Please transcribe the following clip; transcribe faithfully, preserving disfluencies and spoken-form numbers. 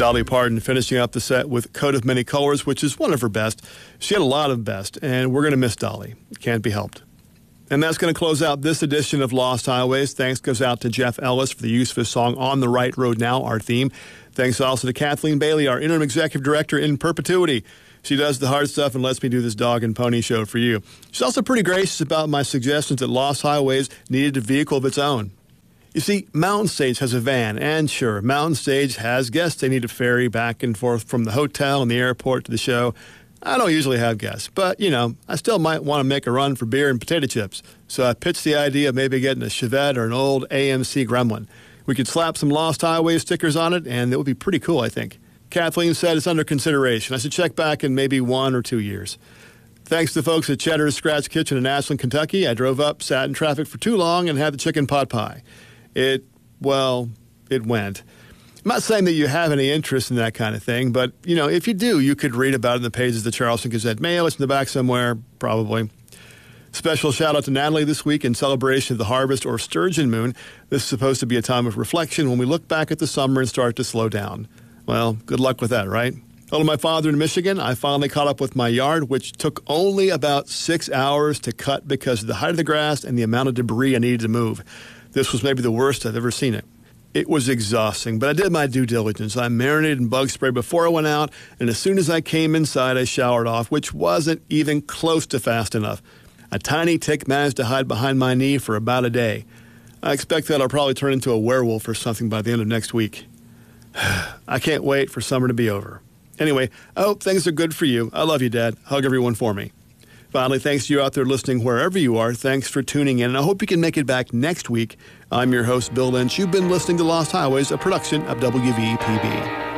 Dolly Parton finishing up the set with Coat of Many Colors, which is one of her best. She had a lot of best, and we're going to miss Dolly. Can't be helped. And that's going to close out this edition of Lost Highways. Thanks goes out to Jeff Ellis for the use of his song On the Right Road Now, our theme. Thanks also to Kathleen Bailey, our interim executive director in perpetuity. She does the hard stuff and lets me do this dog and pony show for you. She's also pretty gracious about my suggestions that Lost Highways needed a vehicle of its own. You see, Mountain Stage has a van, and sure, Mountain Stage has guests they need to ferry back and forth from the hotel and the airport to the show. I don't usually have guests, but, you know, I still might want to make a run for beer and potato chips. So I pitched the idea of maybe getting a Chevette or an old A M C Gremlin. We could slap some Lost Highway stickers on it, and it would be pretty cool, I think. Kathleen said it's under consideration. I should check back in maybe one or two years. Thanks to the folks at Cheddar's Scratch Kitchen in Ashland, Kentucky. I drove up, sat in traffic for too long, and had the chicken pot pie. It, well, it went. I'm not saying that you have any interest in that kind of thing, but, you know, if you do, you could read about it in the pages of the Charleston Gazette Mail. It's in the back somewhere, probably. Special shout-out to Natalie this week in celebration of the harvest or sturgeon moon. This is supposed to be a time of reflection when we look back at the summer and start to slow down. Well, good luck with that, right? Hello to my father in Michigan. I finally caught up with my yard, which took only about six hours to cut because of the height of the grass and the amount of debris I needed to move. This was maybe the worst I've ever seen it. It was exhausting, but I did my due diligence. I marinated in bug spray before I went out, and as soon as I came inside, I showered off, which wasn't even close to fast enough. A tiny tick managed to hide behind my knee for about a day. I expect that I'll probably turn into a werewolf or something by the end of next week. I can't wait for summer to be over. Anyway, I hope things are good for you. I love you, Dad. Hug everyone for me. Finally, thanks to you out there listening wherever you are. Thanks for tuning in, and I hope you can make it back next week. I'm your host, Bill Lynch. You've been listening to Lost Highways, a production of W V P B.